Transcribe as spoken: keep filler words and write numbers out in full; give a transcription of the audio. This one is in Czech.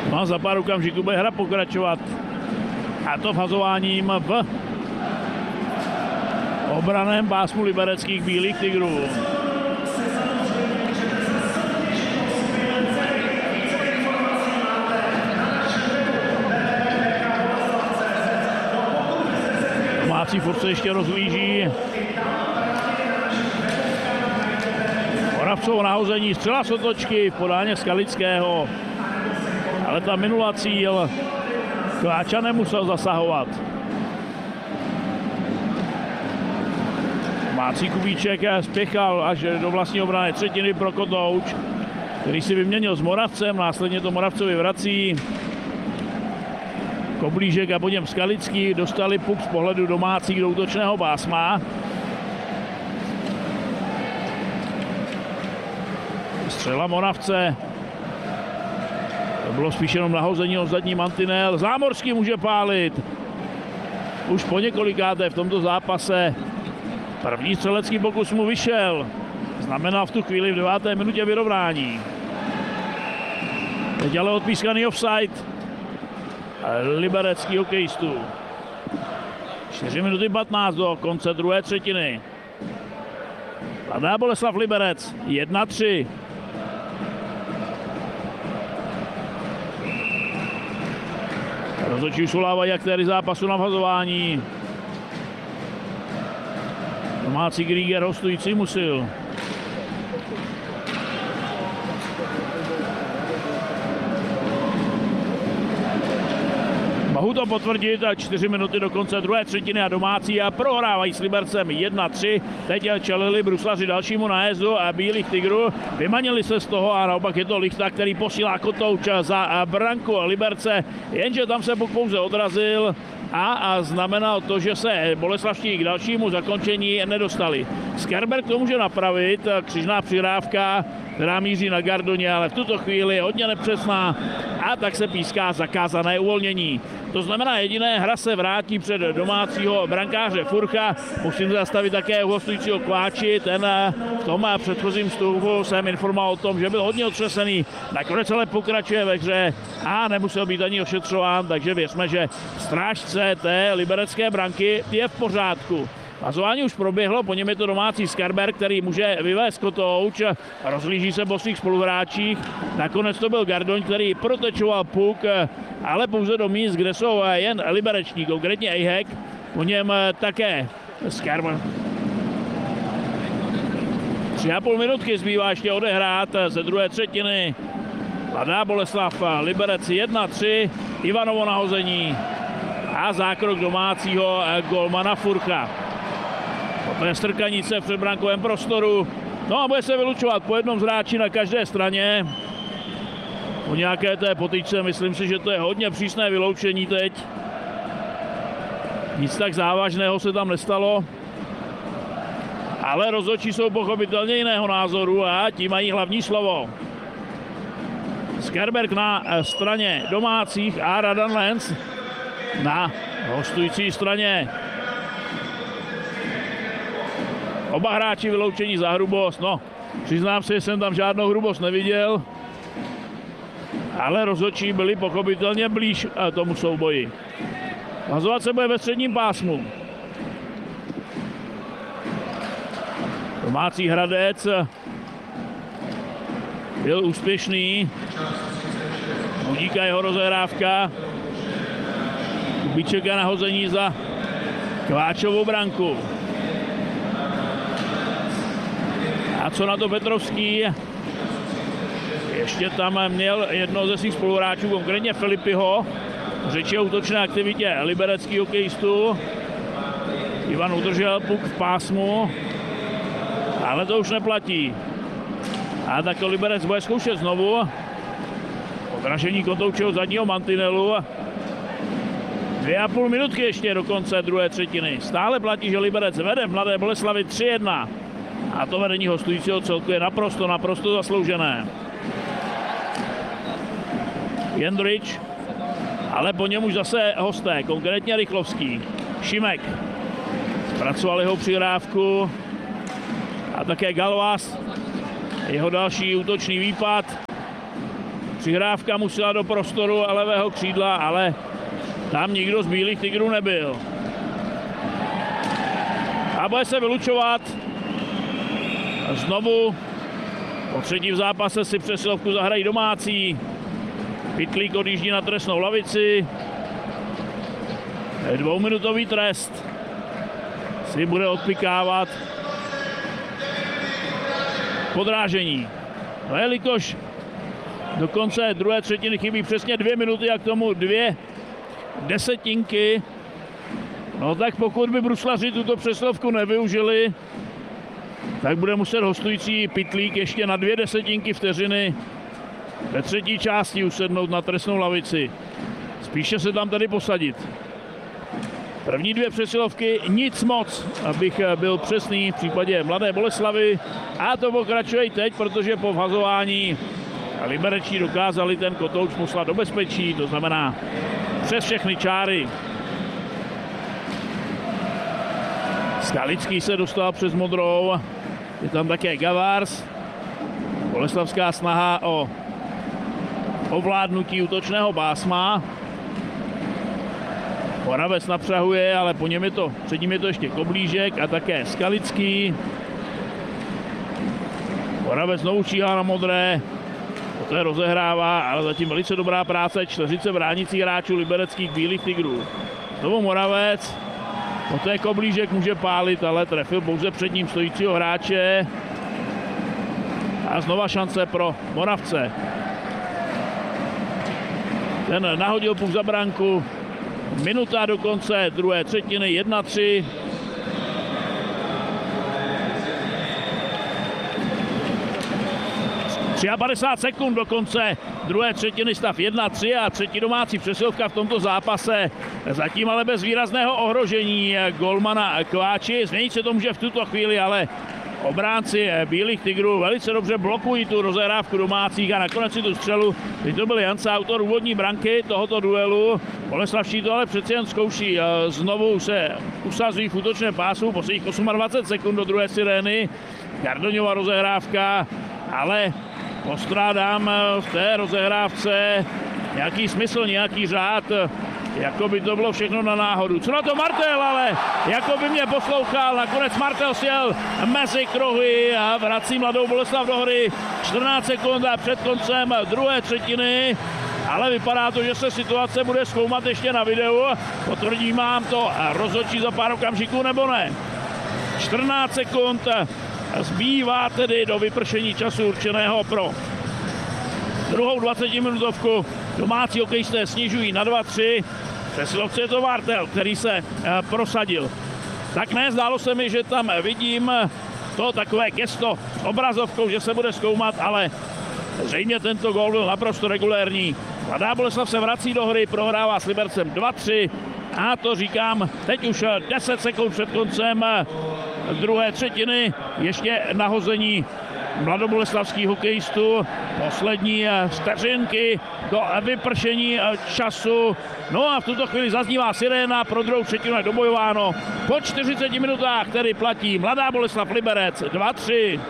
No a za pár okamžiků bude hra pokračovat. A to vhazováním v obraném pásmu libereckých Bílých tigrů. Domácí furt se ještě rozlíží. Moravcov nahození, střela z otočky v podání Skalického. Ale ta minula cíl, Kláča nemusel zasahovat. Domácí Kubíček spěchal až do vlastní obrany třetiny pro Kotouč, který si vyměnil s Moravcem, následně to Moravcovi vrací. Koblížek a po něm Skalický dostali puk z pohledu domácích do útočného pásma. Střela Moravce. To bylo spíš jenom nahození o zadní mantinel. Zámorský může pálit. Už po několikáté v tomto zápase. První střelecký pokus mu vyšel. Znamenal v tu chvíli v deváté minutě vyrovnání. Teď ale odpískaný offside liberecký hokejistů. čtyři minuty patnáct do konce druhé třetiny. Mladá Boleslav Liberec jedna tři. Rozhodčí usulávají aktéry zápasu na vhazování. Domácí Grieger hostující Musil. Mohu to potvrdit, čtyři minuty do konce druhé třetiny a domácí a prohrávají s Libercem jedna tři. Teď čelili bruslaři dalšímu nájezdu a Bílých tigrů. Vymanili se z toho a naopak je to Lichta, který posílá Kotouč za branku Liberce, jenže tam se puk pouze odrazil a, a znamenalo to, že se boleslavští k dalšímu zakončení nedostali. Skerber to může napravit, křižná přihrávka, která míří na Gardoně, ale v tuto chvíli je hodně nepřesná a tak se píská zakázané uvolnění. To znamená, jediné hra se vrátí před domácího brankáře Furcha. Musím zastavit také u hostujícího Kláči. Ten v tom předchozím vstupu jsem informoval o tom, že byl hodně otřesený. Nakonec ale pokračuje ve hře a nemusel být ani ošetřován, takže věřme, že strážce té liberecké branky je v pořádku. Vazování už proběhlo, po něm je to domácí Skarber, který může vyvést Kotouč, rozlíží se po svých spoluhráčích. Nakonec to byl Gardoň, který protečoval puk, ale pouze do míst, kde jsou jen libereční, konkrétně Ejhek, po něm také Skarber. Tři a půl minutky zbývá ještě odehrát ze druhé třetiny. Mladá Boleslav Liberec jedna tři, Ivanovo nahození a zákrok domácího golmana Furcha. Poté strkanice v předbrankovém prostoru. No a bude se vylučovat po jednom z hráči na každé straně. Po nějaké té potyčce, myslím si, že to je hodně přísné vyloučení teď. Nic tak závažného se tam nestalo. Ale rozhodčí jsou pochopitelně jiného názoru a ti mají hlavní slovo. Skerberg na straně domácích a Radan Lenz na hostující straně. Oba hráči vyloučení za hrubost. No, přiznám se, že jsem tam žádnou hrubost neviděl, ale rozhodčí byli pochopitelně blíž tomu souboji. Hazovat se bude ve středním pásmu. Domácí Hradec byl úspěšný. Udíká jeho rozehrávka. Kubíček a nahození za Kváčovou branku. A co na to Petrovský? Ještě tam měl jednoho ze svých spoluhráčů, konkrétně Filipiho. Řeči o útočné aktivitě libereckých hokejistů. Ivan udržel puk v pásmu, ale to už neplatí. A tak to Liberec bude zkoušet znovu. Pokračení Kotoučeho zadního mantinelu. Dvě a půl minutky ještě do konce druhé třetiny. Stále platí, že Liberec vede v Mladé Boleslavi tři jedna. A to vedení hostujícího celku je naprosto, naprosto zasloužené. Jendrič, ale po něm už zase hosté, konkrétně Rychlovský. Šimek zpracoval jeho přihrávku a také Galvas, jeho další útočný výpad. Přihrávka musela do prostoru levého křídla, ale tam nikdo z Bílých tigrů nebyl. A bude se vylučovat. Znovu po třetí v zápase si přesilovku zahrají domácí. Pytlík odjíždí na trestnou lavici. Dvouminutový trest si bude odpikávat podrážení. No jelikož do konce druhé třetiny chybí přesně dvě minuty a k tomu dvě desetinky, no tak pokud by bruslaři tuto přesilovku nevyužili, tak bude muset hostující Pytlík ještě na dvě desetinky vteřiny ve třetí části usednout na trestnou lavici. Spíše se tam tady posadit. První dvě přesilovky nic moc, abych byl přesný v případě Mladé Boleslavi. A to pokračuje i teď, protože po vhazování liberečtí dokázali ten kotouč poslat do bezpečí, to znamená přes všechny čáry. Skalický se dostal přes modrou, je tam také Gavars. Boleslavská snaha o ovládnutí útočného pásma. Moravec napřahuje, ale po něm je to, před ním je to ještě Koblížek a také Skalický. Moravec znovu číhá na modré, poté rozehrává, ale zatím velice dobrá práce čtveřice bránících hráčů libereckých Bílých tigrů. Znovu Moravec, poté Koblížek může pálit, ale trefil pouze před ním stojícího hráče. A znova šance pro Moravce. Ten nahodil puk za branku. Minuta do konce druhé třetiny, jedna tři. padesát tři sekund do konce druhé třetiny, stav jedna tři a třetí domácí přesilovka v tomto zápase. Zatím ale bez výrazného ohrožení golmana Kváči. Změnit se to může v tuto chvíli, ale obránci Bílých tigrů velice dobře blokují tu rozehrávku domácích a nakonec si tu střelu, teď to byl Janca, autor úvodní branky tohoto duelu. Boleslavští to ale přeci jen zkouší. Znovu se usazují v útočném pásu, posledních dvacet osm sekund do druhé sirény. Gardoňová rozehrávka, ale postrádám v té rozehrávce nějaký smysl, nějaký řád. Jako by to bylo všechno na náhodu. Co na to Martel, ale jako by mě poslouchal. Nakonec Martel sjel mezi kruhy a vrací Mladou Boleslav do hry. čtrnáct sekund před koncem druhé třetiny. Ale vypadá to, že se situace bude zkoumat ještě na videu. Potvrdí mám to rozhodčí za pár okamžiků nebo ne. čtrnáct sekund zbývá tedy do vypršení času určeného pro druhou dvacetiminutovku. Domácí hokejisté snižují na dva tři. Přesilovce je to Martel, který se prosadil. Tak ne, zdálo se mi, že tam vidím to takové gesto s obrazovkou, že se bude zkoumat, ale zřejmě tento gól byl naprosto regulérní. Mladá Boleslav se vrací do hry, prohrává s Libercem dva tři a to říkám teď už deset sekund před koncem druhé třetiny. Ještě nahození mladoboleslavských hokejistů. Poslední vteřinky do vypršení času. No a v tuto chvíli zaznívá siréna, pro druhou třetinu je dobojováno. Po čtyřiceti minutách tedy platí Mladá Boleslav Liberec dva tři.